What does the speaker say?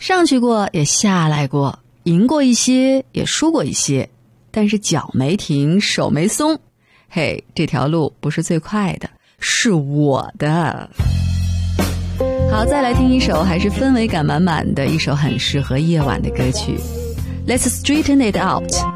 上去过也下来过，赢过一些也输过一些，但是脚没停，手没松。嘿，这条路不是最快的，是我的。好，再来听一首还是氛围感满满的一首很适合夜晚的歌曲 Let's Straighten It Out